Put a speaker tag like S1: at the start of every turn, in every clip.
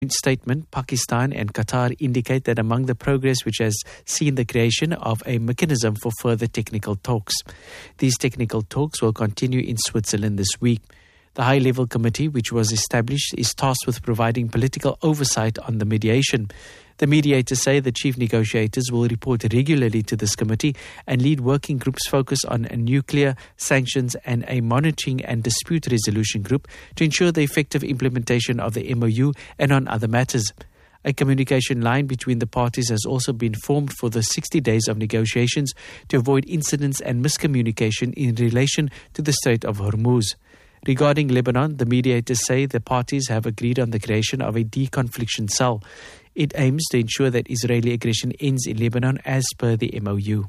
S1: statement, Pakistan and Qatar indicate that among the progress which has seen the creation of a mechanism for further technical talks. These technical talks will continue in Switzerland this week. The high-level committee, which was established, is tasked with providing political oversight on the mediation. The mediators say the chief negotiators will report regularly to this committee and lead working groups focused on nuclear, sanctions and a monitoring and dispute resolution group to ensure the effective implementation of the MOU and on other matters. A communication line between the parties has also been formed for the 60 days of negotiations to avoid incidents and miscommunication in relation to the Strait of Hormuz. Regarding Lebanon, the mediators say the parties have agreed on the creation of a deconfliction cell. It aims to ensure that Israeli aggression ends in Lebanon as per the MOU.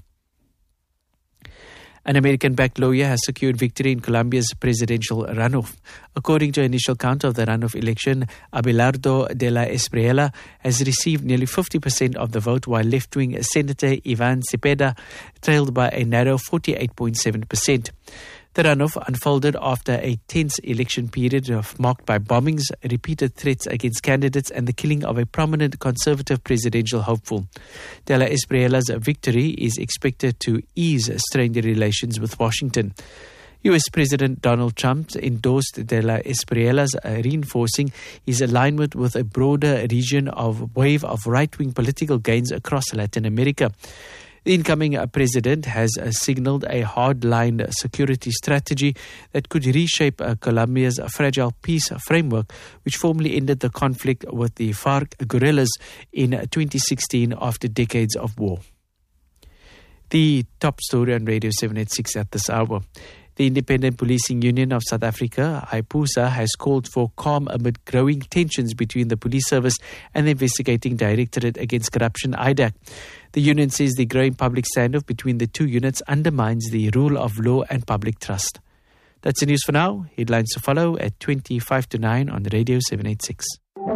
S1: An American-backed lawyer has secured victory in Colombia's presidential runoff. According to an initial count of the runoff election, Abelardo de la Espriella has received nearly 50% of the vote, while left-wing Senator Ivan Cepeda trailed by a narrow 48.7%. The runoff unfolded after a tense election period marked by bombings, repeated threats against candidates and the killing of a prominent conservative presidential hopeful. De la Espriella's victory is expected to ease strained relations with Washington. U.S. President Donald Trump endorsed De la Espriella's, reinforcing his alignment with a broader wave of right-wing political gains across Latin America. The incoming president has signaled a hard-line security strategy that could reshape Colombia's fragile peace framework, which formally ended the conflict with the FARC guerrillas in 2016 after decades of war. The top story on Radio 786 at this hour. The Independent Policing Union of South Africa, IPUSA, has called for calm amid growing tensions between the police service and the investigating Directorate Against Corruption, IDAC. The union says the growing public standoff between the two units undermines the rule of law and public trust. That's the news for now. Headlines to follow at 25 to 9 on Radio 786.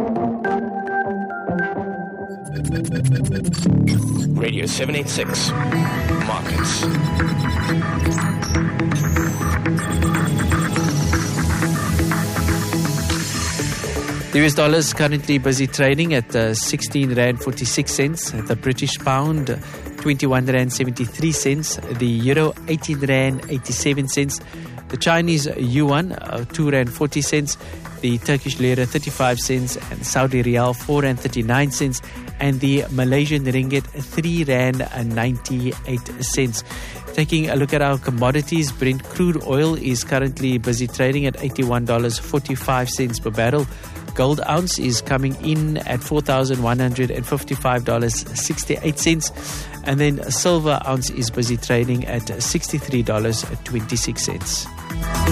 S2: Radio 786 Markets.
S1: The US dollar is currently busy trading at 16 Rand 46 cents. The British pound 21 Rand 73 cents. The euro 18 Rand 87 cents. The Chinese yuan 2 Rand 40 cents. The Turkish lira 35 cents. And Saudi Riyal 4 Rand 39 cents. And the Malaysian ringgit 3 Rand 98 cents. Taking a look at our commodities, Brent crude oil is currently busy trading at $81.45 per barrel. Gold ounce is coming in at $4,155.68. And then silver ounce is busy trading at $63.26.